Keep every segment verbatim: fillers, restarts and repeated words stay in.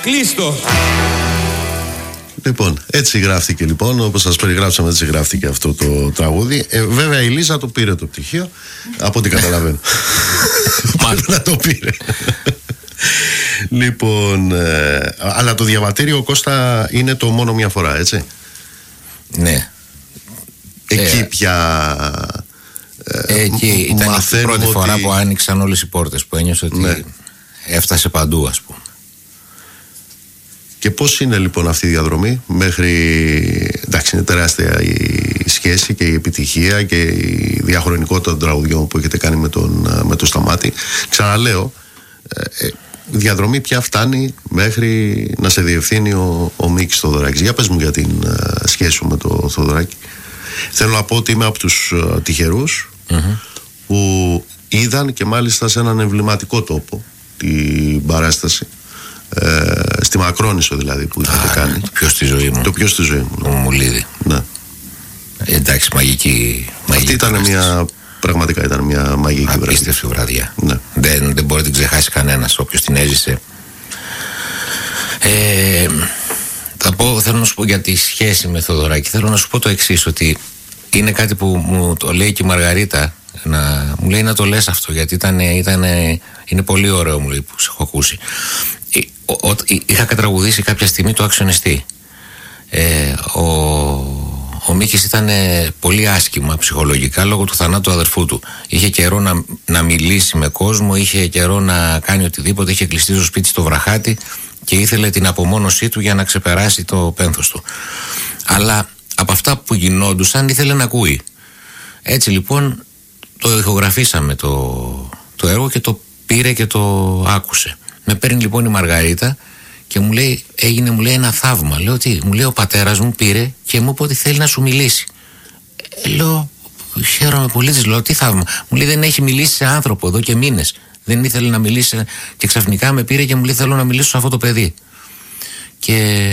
κλείστο. Λοιπόν, έτσι γράφτηκε λοιπόν, όπως σας περιγράψαμε, έτσι γράφτηκε αυτό το τραγούδι. Ε, βέβαια η Λίζα το πήρε το πτυχίο, από ό,τι καταλαβαίνω. Μάλλον να το πήρε. Λοιπόν, ε, αλλά το διαβατήριο, Κώστα, είναι το μόνο μια φορά, έτσι? Ναι. Εκεί ε, πια ε, εκεί ήταν η πρώτη ότι... φορά που άνοιξαν όλες οι πόρτες, που ένιωσε ότι ναι. έφτασε παντού, ας πούμε. Και πώς είναι λοιπόν αυτή η διαδρομή μέχρι, εντάξει, είναι τεράστια η σχέση και η επιτυχία και η διαχρονικότητα των τραγουδιών που έχετε κάνει με τον, με τον Σταμάτη. Ξαναλέω, ε, η διαδρομή πια φτάνει μέχρι να σε διευθύνει ο, ο Μίκης Θοδωράκης. Για πες μου για την uh, σχέση σου με τον Θοδωράκη. Θέλω να πω ότι είμαι από τους uh, τυχερούς mm-hmm. που είδαν και μάλιστα σε έναν εμβληματικό τόπο την παράσταση. Ε, στη Μακρόνισσο δηλαδή που είχατε κάνει. Το πιο στη ζωή μου. Το πιο στη ζωή μου. Το Μουλίδη. Ναι. Εντάξει, μαγική. Αυτή ήταν μια. Πραγματικά ήταν μια μαγική βραδιά. Απίστευτη βραδιά. Ναι. Δεν, δεν μπορεί να την ξεχάσει κανένας όποιος την έζησε. Ε, θα πω, θέλω να σου πω για τη σχέση με Θοδωράκη. Θέλω να σου πω το εξής, ότι είναι κάτι που μου το λέει και η Μαργαρίτα. Να, μου λέει να το λες αυτό, γιατί ήταν, ήταν, είναι πολύ ωραίο, μου λέει, που σε έχω ακούσει. Ο, ο, είχα κατραγουδήσει κάποια στιγμή το Αξιονιστή. Ε, ο, ο Μίκης ήταν πολύ άσχημα ψυχολογικά λόγω του θανάτου του αδερφού του. Είχε καιρό να, να μιλήσει με κόσμο, είχε καιρό να κάνει οτιδήποτε, είχε κλειστεί στο σπίτι στο Βραχάτι και ήθελε την απομόνωσή του για να ξεπεράσει το πένθος του. Αλλά από αυτά που γινόντουσαν ήθελε να ακούει. Έτσι λοιπόν το ηχογραφήσαμε το, το έργο και το πήρε και το άκουσε. Με παίρνει λοιπόν η Μαργαρίτα και μου λέει, έγινε, μου λέει, ένα θαύμα. Λέω τι? Μου λέει, ο πατέρας μου πήρε και μου είπε ότι θέλει να σου μιλήσει. Ε, λέω, χαίρομαι πολύ, της λέω, τι θαύμα? Μου λέει, δεν έχει μιλήσει σε άνθρωπο εδώ και μήνες. Δεν ήθελε να μιλήσει και ξαφνικά με πήρε και μου λέει, θέλω να μιλήσω σε αυτό το παιδί. Και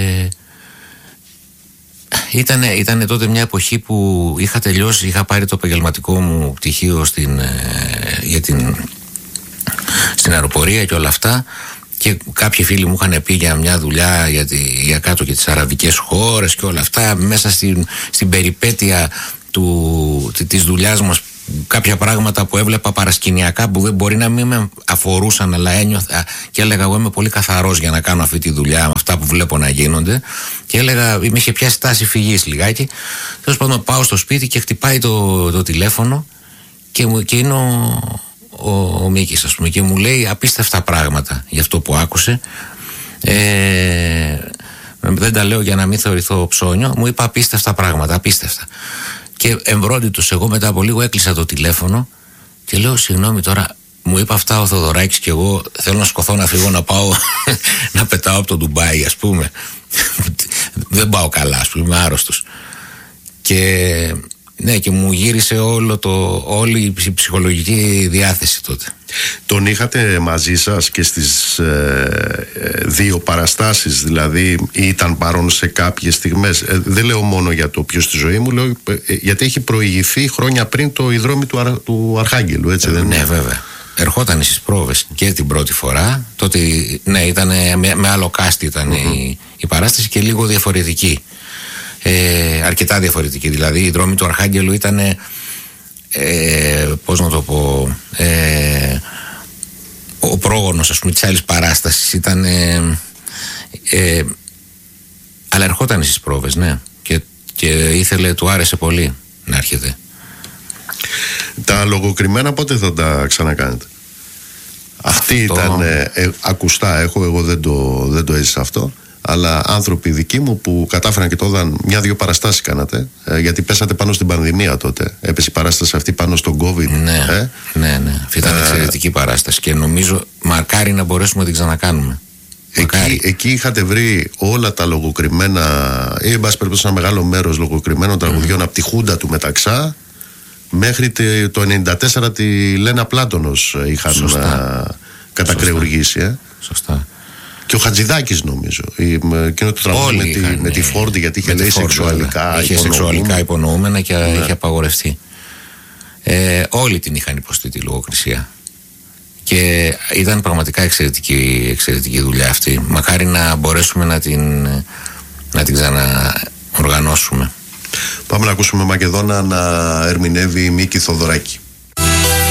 ήταν, ήταν τότε μια εποχή που είχα τελειώσει, είχα πάρει το επαγγελματικό μου πτυχίο στην, για την, στην αεροπορία και όλα αυτά. Και κάποιοι φίλοι μου είχαν πει για μια δουλειά για, τη, για κάτω και τις αραβικές χώρες και όλα αυτά. Μέσα στην, στην περιπέτεια του, της δουλειάς μας, κάποια πράγματα που έβλεπα παρασκηνιακά που δεν μπορεί να μην με αφορούσαν, αλλά ένιωθα και έλεγα, εγώ είμαι πολύ καθαρός για να κάνω αυτή τη δουλειά με αυτά που βλέπω να γίνονται. Και έλεγα, με είχε πιάσει τάση φυγής λιγάκι. Τέλος πάντων, πάω στο σπίτι και χτυπάει το, το τηλέφωνο και, και είναι ο, ο, ο Μίκης, ας πούμε, και μου λέει απίστευτα πράγματα για αυτό που άκουσε. Ε, δεν τα λέω για να μην θεωρηθώ ψώνιο. Μου είπα απίστευτα πράγματα, απίστευτα. Και εμβρόντιτος εγώ μετά από λίγο έκλεισα το τηλέφωνο και λέω, συγγνώμη τώρα, μου είπε αυτά ο Θοδωράκης και εγώ θέλω να σκοθώ να φύγω να πάω να πετάω από το Ντουμπάι, ας πούμε. Δεν πάω καλά, ας πούμε, είμαι άρρωστος. Και ναι, και μου γύρισε όλο το, όλη η ψυχολογική διάθεση τότε. Τον είχατε μαζί σας και στις ε, δύο παραστάσεις, δηλαδή ήταν παρόν σε κάποιες στιγμές? Ε, δεν λέω μόνο για το ποιος στη ζωή μου, λέω ε, γιατί έχει προηγηθεί χρόνια πριν το Ιδρώμη του, Αρ, του Αρχάγγελου, έτσι δεν είναι? Ναι, βέβαια. Ερχόταν στις πρόβες και την πρώτη φορά. Τότε, ναι, ήταν με, με άλλο κάστη ήταν mm-hmm. η, η παράσταση και λίγο διαφορετική. Ε, αρκετά διαφορετική. Δηλαδή η Δρόμη του Αρχάγγελου ήταν ε, πώς να το πω, ε, ο πρόγονος, ας πούμε, της άλλης παράστασης ήταν ε, ε, αλλά ερχόταν στις πρόβες, ναι, και, και ήθελε, του άρεσε πολύ να έρχεται. Τα λογοκριμένα πότε θα τα ξανακάνετε? Αυτή αυτό... ήταν ε, ε, ακουστά, έχω, εγώ δεν το, δεν το έζησα αυτό, αλλά άνθρωποι δικοί μου που κατάφεραν και το είδαν, μια-δυο παραστάσεις κάνατε, ε, γιατί πέσατε πάνω στην πανδημία τότε. Έπεσε η παράσταση αυτή πάνω στον COVID. Ναι, ε? ναι, ναι. Αυτή ήταν εξαιρετική παράσταση και νομίζω μακάρι να μπορέσουμε να την ξανακάνουμε. Εκεί, εκεί είχατε βρει όλα τα λογοκριμένα, ή εν πάση περιπτώσει ένα μεγάλο μέρος λογοκριμένων τραγουδιών mm. από τη Χούντα του Μεταξά μέχρι το ενενήντα τέσσερα τη Λένα Πλάτωνος είχαν Σωστά. κατακρεουργήσει. Ε? Σωστά. Και ο Χατζηδάκης νομίζω. Εκείνο το τραγούδι με, τη, με τη Φόρντι, γιατί είχε λέει σεξουαλικά, είχε σεξουαλικά υπονοούμενα και ναι. είχε απαγορευτεί. Ε, όλοι την είχαν υποστεί τη λογοκρισία. και ήταν πραγματικά εξαιρετική, εξαιρετική δουλειά αυτή. Μακάρι να μπορέσουμε να την, να την ξαναοργανώσουμε. Πάμε να ακούσουμε Μακεδόνα να ερμηνεύει η Μίκη Θοδωράκη.